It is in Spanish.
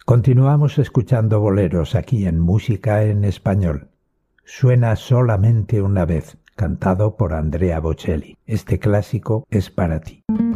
Continuamos escuchando boleros aquí en Música en Español. Suena solamente una vez, cantado por Andrea Bocelli. Este clásico es para ti.